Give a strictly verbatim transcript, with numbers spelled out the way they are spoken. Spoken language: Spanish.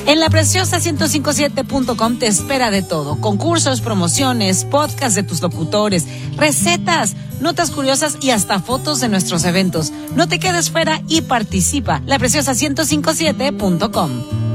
En la preciosa ciento cincuenta y siete punto com te espera de todo. Concursos, promociones, podcasts de tus locutores, recetas, notas curiosas y hasta fotos de nuestros eventos. No te quedes fuera y participa. la preciosa ciento cincuenta y siete punto com.